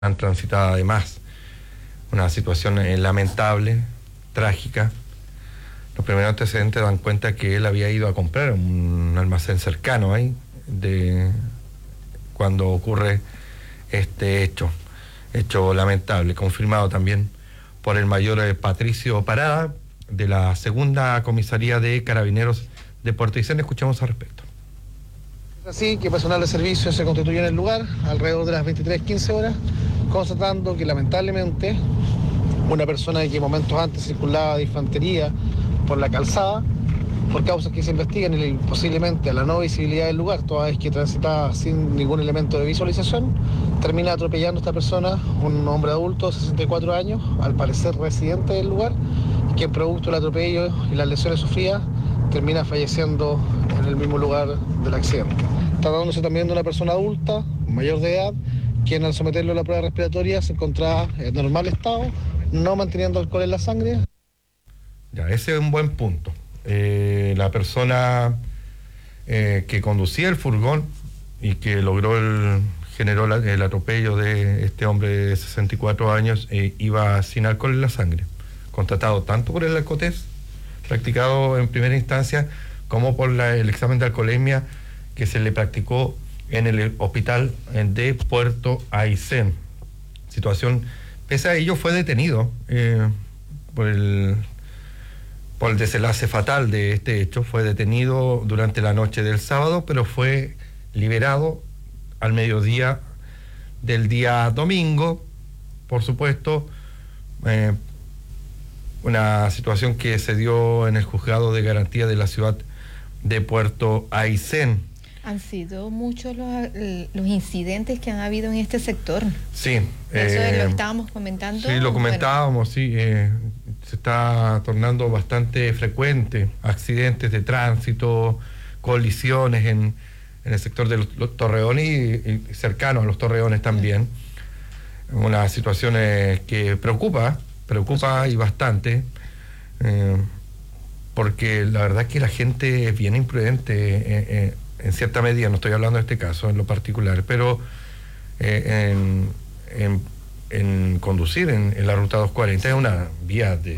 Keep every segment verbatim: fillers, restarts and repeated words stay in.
han transitado además una situación eh, lamentable, trágica. Los primeros antecedentes dan cuenta que él había ido a comprar un almacén cercano ahí de cuando ocurre este hecho, hecho lamentable, confirmado también por el mayor eh, Patricio Parada de la segunda comisaría de Carabineros de Puerto Aysén. Escuchamos al respecto. Así que personal de servicio se constituyó en el lugar alrededor de las veintitrés quince horas, constatando que lamentablemente una persona que momentos antes circulaba de infantería por la calzada, por causas que se investigan y posiblemente a la no visibilidad del lugar, toda vez que transitaba sin ningún elemento de visualización, termina atropellando a esta persona, un hombre adulto de sesenta y cuatro años, al parecer residente del lugar, que producto del atropello y las lesiones sufridas termina falleciendo en el mismo lugar del accidente. Tratándose también de una persona adulta, mayor de edad, quien al someterlo a la prueba respiratoria se encontraba en normal estado, no manteniendo alcohol en la sangre. Ya, ese es un buen punto. Eh, la persona eh, que conducía el furgón y que logró el, generó la, el atropello de este hombre de sesenta y cuatro años eh, iba sin alcohol en la sangre, constatado tanto por el alcotés practicado en primera instancia como por la, el examen de alcoholemia que se le practicó en el hospital de Puerto Aysén. Situación, pese a ello, fue detenido eh, por el por el desenlace fatal de este hecho. Fue detenido durante la noche del sábado, pero fue liberado al mediodía del día domingo, por supuesto, eh, una situación que se dio en el juzgado de garantía de la ciudad de Puerto Aysén. Han sido muchos los, los incidentes que han habido en este sector. Sí. Eso eh, lo estábamos comentando. Sí, lo comentábamos, bueno. sí. Eh, se está tornando bastante frecuente accidentes de tránsito, colisiones en, en el sector de los, los Torreones y, y cercanos a los Torreones también. Una situación eh, que preocupa, preocupa y bastante, eh, porque la verdad es que la gente es bien imprudente eh, eh, en cierta medida, no estoy hablando de este caso en lo particular, pero eh, en, en, en conducir en, en la ruta doscientos cuarenta es una vía de...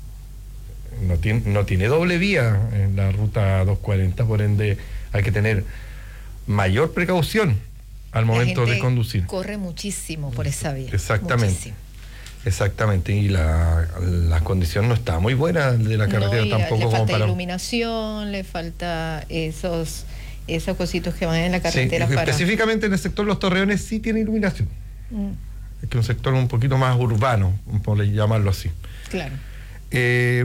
No tiene, no tiene doble vía en la ruta doscientos cuarenta, por ende hay que tener mayor precaución al momento de conducir. Corre muchísimo por esa vía. Exactamente. Muchísimo. Exactamente, y la, la condición no está muy buena de la carretera no, tampoco. Le falta como para... iluminación, le falta esos esos cositos que van en la carretera. Sí, para... específicamente en el sector Los Torreones sí tiene iluminación. Mm. Es que un sector un poquito más urbano, por llamarlo así. Claro. Eh,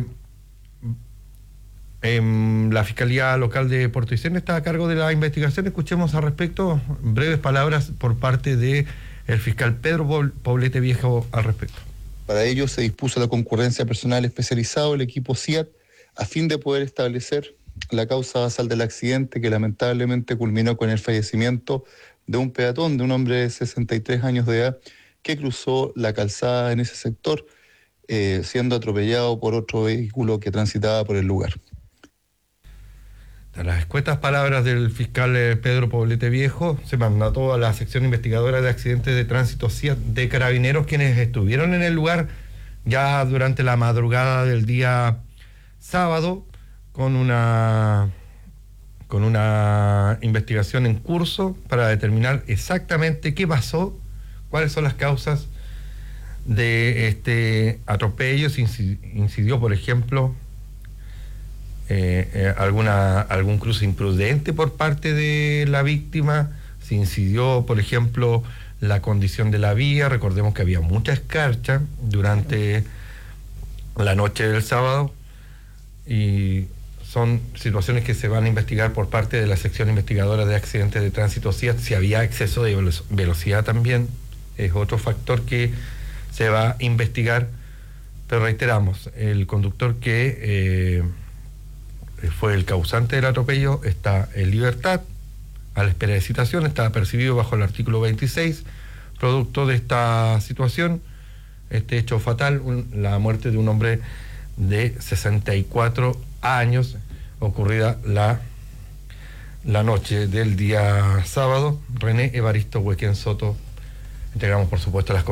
eh, la Fiscalía Local de Puerto Aysén está a cargo de la investigación. Escuchemos al respecto breves palabras por parte de el fiscal Pedro Poblete Viejo al respecto. Para ello se dispuso la concurrencia personal especializado, el equipo C I A T, a fin de poder establecer la causa basal del accidente que lamentablemente culminó con el fallecimiento de un peatón, de un hombre de sesenta y tres años de edad, que cruzó la calzada en ese sector, eh, siendo atropellado por otro vehículo que transitaba por el lugar. A las escuetas palabras del fiscal eh, Pedro Poblete Viejo, se mandató a la sección investigadora de accidentes de tránsito C I A T de Carabineros, quienes estuvieron en el lugar ya durante la madrugada del día sábado, con una, con una investigación en curso para determinar exactamente qué pasó, cuáles son las causas de este atropello, si incidió, por ejemplo, Eh, eh, alguna algún cruce imprudente por parte de la víctima, si incidió, por ejemplo, la condición de la vía. Recordemos que había mucha escarcha durante la noche del sábado y son situaciones que se van a investigar por parte de la sección investigadora de accidentes de tránsito C I A T. Si había exceso de velocidad también es otro factor que se va a investigar, pero reiteramos, el conductor que eh, fue el causante del atropello está en libertad, a la espera de citación, está apercibido bajo el artículo veintiséis, producto de esta situación, este hecho fatal, un, la muerte de un hombre de sesenta y cuatro años, ocurrida la, la noche del día sábado. René Evaristo Huequén Soto Entregamos, por supuesto, las